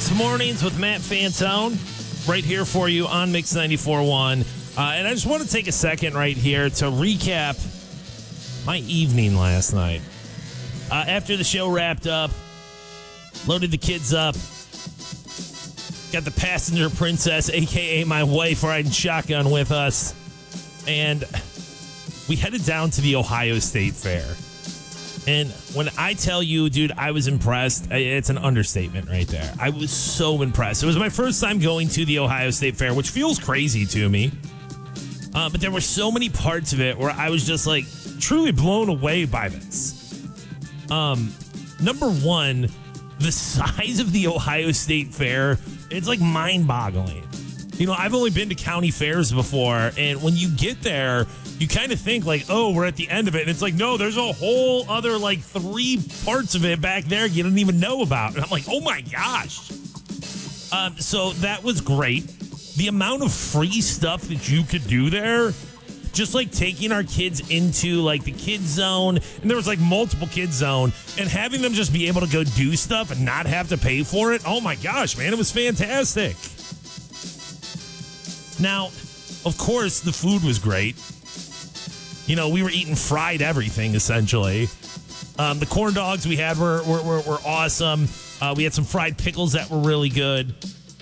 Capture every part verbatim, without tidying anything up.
Mix Mornings with Matt Fantone, right here for you on Mix ninety-four point one. Uh, and I just want to take a second right here to recap my evening last night. Uh, after the show wrapped up, loaded the kids up, got the passenger princess, a k a my wife, riding shotgun with us, and we headed down to the Ohio State Fair. And when I tell you, dude, I was impressed, it's an understatement right there. I was so impressed. It was my first time going to the Ohio State Fair, which feels crazy to me. Uh, but there were so many parts of it where I was just like truly blown away by this. Um, number one, the size of the Ohio State Fair, it's like mind-boggling. You know, I've only been to county fairs before, and when you get there, you kind of think like, oh, we're at the end of it. And it's like, no, there's a whole other like three parts of it back there you didn't even know about. And I'm like, oh my gosh. Um, so that was great. The amount of free stuff that you could do there, just like taking our kids into like the kids zone, and there was like multiple kids zone, and having them just be able to go do stuff and not have to pay for it. Oh my gosh, man, it was fantastic. Now, of course, the food was great. You know, we were eating fried everything, essentially. Um, the corn dogs we had were were, were, were awesome. Uh, we had some fried pickles that were really good.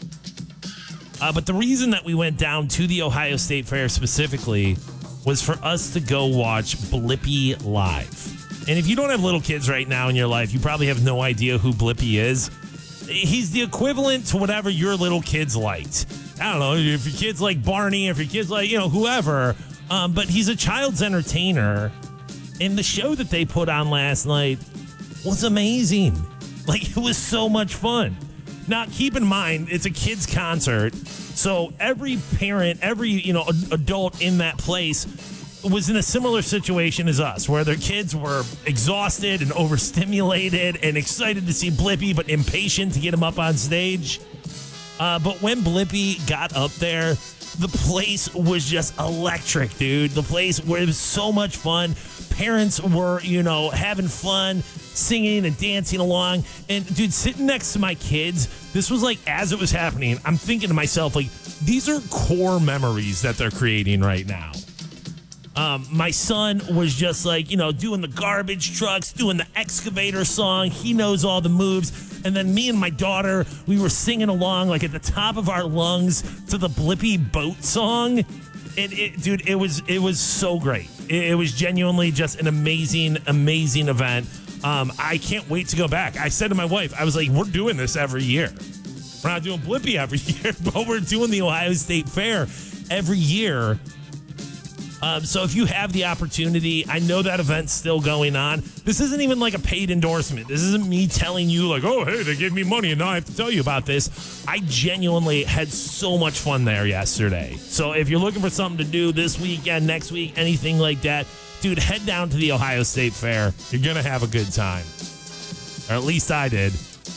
Uh, but the reason that we went down to the Ohio State Fair specifically was for us to go watch Blippi live. And if you don't have little kids right now in your life, you probably have no idea who Blippi is. He's the equivalent to whatever your little kids liked. I don't know, if your kids like Barney, if your kids like, you know, whoever. Um, but he's a child's entertainer. And the show that they put on last night was amazing. Like, it was so much fun. Now, keep in mind, it's a kids' concert. So every parent, every, you know, adult in that place was in a similar situation as us, where their kids were exhausted and overstimulated and excited to see Blippi, but impatient to get him up on stage. Uh, but when Blippi got up there, the place was just electric, dude. The place where it was so much fun. Parents were, you know, having fun, singing and dancing along. And, dude, sitting next to my kids, this was like, as it was happening, I'm thinking to myself, like, these are core memories that they're creating right now. Um, my son was just like, you know, doing the garbage trucks, doing the excavator song. He knows all the moves. And then me and my daughter, we were singing along like at the top of our lungs to the Blippi boat song. And it, dude, it was it was so great. It, it was genuinely just an amazing, amazing event. Um, I can't wait to go back. I said to my wife, I was like, we're doing this every year. We're not doing Blippi every year, but we're doing the Ohio State Fair every year. Um, so if you have the opportunity, I know that event's still going on. This isn't even like a paid endorsement. This isn't me telling you like, oh, hey, they gave me money and now I have to tell you about this. I genuinely had so much fun there yesterday. So if you're looking for something to do this weekend, next week, anything like that, dude, head down to the Ohio State Fair. You're going to have a good time. Or at least I did.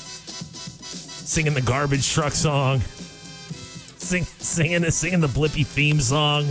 Singing the garbage truck song. Sing, singing, singing the Blippi theme song.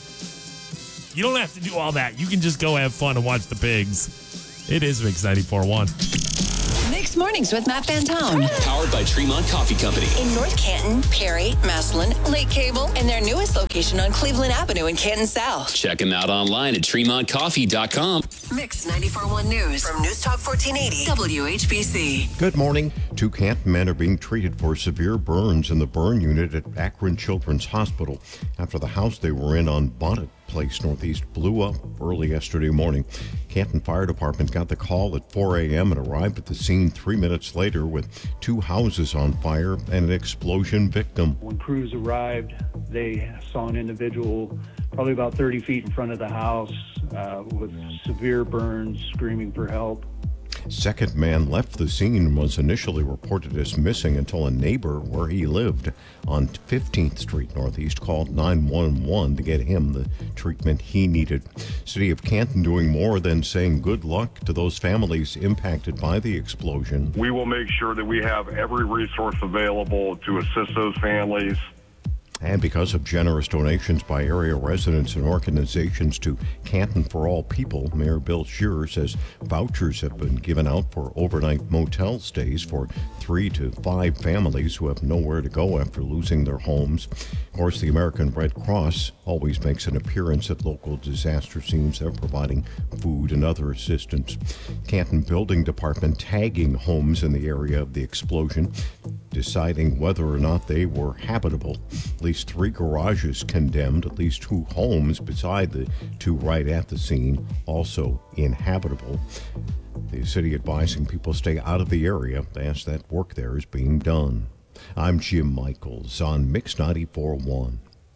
You don't have to do all that. You can just go have fun and watch the pigs. It is Mix ninety-four point one. Mix Mornings with Matt Fantone. Powered by Tremont Coffee Company. In North Canton, Perry, Massillon, Lake Cable, and their newest location on Cleveland Avenue in Canton South. Check them out online at tremont coffee dot com. Mix ninety-four point one News from News Talk fourteen eighty W H B C. Good morning. Two Canton men are being treated for severe burns in the burn unit at Akron Children's Hospital after the house they were in on Bonnet Place Northeast blew up early yesterday morning. Canton Fire Department got the call at four a.m. and arrived at the scene three minutes later with two houses on fire and an explosion victim. When crews arrived, they saw an individual probably about thirty feet in front of the house uh, with severe burns, screaming for help. Second man left the scene and was initially reported as missing until a neighbor where he lived on fifteenth Street Northeast called nine one one to get him the treatment he needed. City of Canton doing more than saying good luck to those families impacted by the explosion. We will make sure that we have every resource available to assist those families. And because of generous donations by area residents and organizations to Canton for All People, Mayor Bill Scheer says vouchers have been given out for overnight motel stays for three to five families who have nowhere to go after losing their homes. Of course, the American Red Cross always makes an appearance at local disaster scenes. They're providing food and other assistance. Canton Building Department tagging homes in the area of the explosion, deciding whether or not they were habitable. At least three garages condemned, at least two homes beside the two right at the scene also inhabitable. The city advising people stay out of the area as that work there is being done. I'm Jim Michaels on Mix ninety-four point one.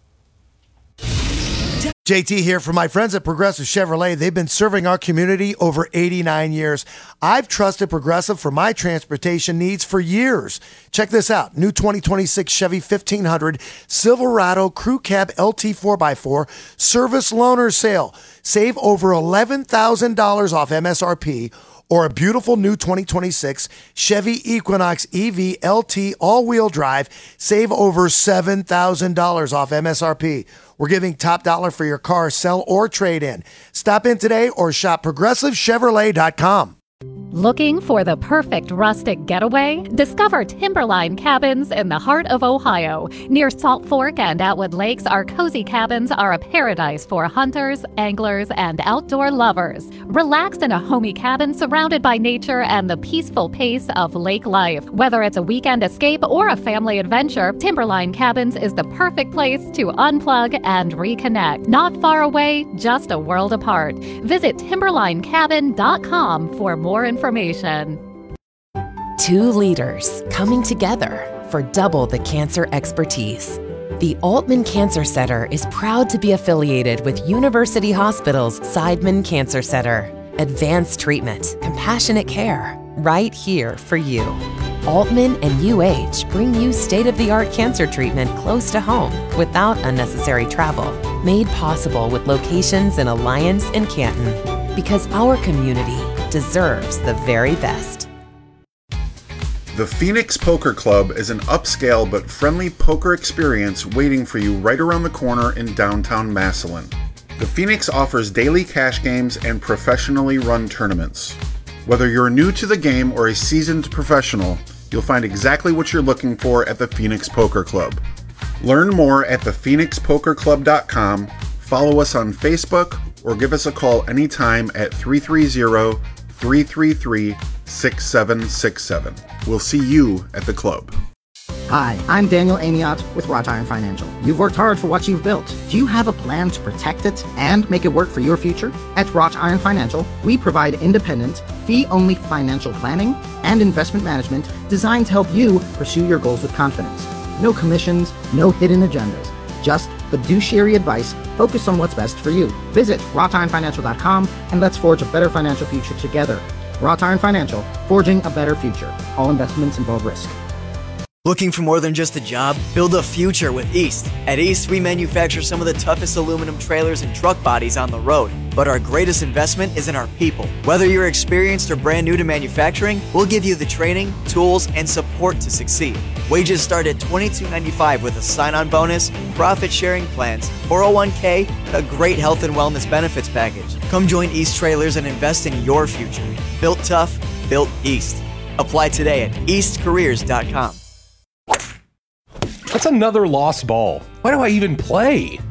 J T here for my friends at Progressive Chevrolet. They've been serving our community over eighty-nine years. I've trusted Progressive for my transportation needs for years. Check this out. New twenty twenty-six Chevy fifteen hundred Silverado Crew Cab L T four by four Service Loaner Sale. Save over eleven thousand dollars off M S R P. Or a beautiful new twenty twenty-six Chevy Equinox E V L T all-wheel drive. Save over seven thousand dollars off M S R P. We're giving top dollar for your car, sell, or trade in. Stop in today or shop progressive chevrolet dot com. Looking for the perfect rustic getaway? Discover Timberline Cabins in the heart of Ohio. Near Salt Fork and Atwood Lakes, our cozy cabins are a paradise for hunters, anglers, and outdoor lovers. Relax in a homey cabin surrounded by nature and the peaceful pace of lake life. Whether it's a weekend escape or a family adventure, Timberline Cabins is the perfect place to unplug and reconnect. Not far away, just a world apart. Visit timberline cabin dot com for more information. Two leaders coming together for double the cancer expertise. The Altman Cancer Center is proud to be affiliated with University Hospital's Seidman Cancer Center. Advanced treatment, compassionate care, right here for you. Altman and U H bring you state-of-the-art cancer treatment close to home without unnecessary travel. Made possible with locations in Alliance and Canton. Because our community deserves the very best. The Phoenix Poker Club is an upscale but friendly poker experience waiting for you right around the corner in downtown Massillon. The Phoenix offers daily cash games and professionally run tournaments. Whether you're new to the game or a seasoned professional, you'll find exactly what you're looking for at the Phoenix Poker Club. Learn more at the phoenix poker club dot com, follow us on Facebook, or give us a call anytime at three three zero, three three three, six seven six seven. We'll see you at the club. Hi, I'm Daniel Amiot with Wrought Iron Financial. You've worked hard for what you've built. Do you have a plan to protect it and make it work for your future? At Wrought Iron Financial, we provide independent, fee-only financial planning and investment management designed to help you pursue your goals with confidence. No commissions, no hidden agendas. Just fiduciary advice focused on what's best for you. Visit wrought iron financial dot com and let's forge a better financial future together. Wrought Iron Financial, forging a better future. All investments involve risk. Looking for more than just a job? Build a future with East. At East, we manufacture some of the toughest aluminum trailers and truck bodies on the road. But our greatest investment is in our people. Whether you're experienced or brand new to manufacturing, we'll give you the training, tools, and support to succeed. Wages start at twenty-two ninety-five with a sign-on bonus, profit-sharing plans, four oh one k, and a great health and wellness benefits package. Come join East Trailers and invest in your future. Built tough, built East. Apply today at east careers dot com. That's another lost ball. Why do I even play?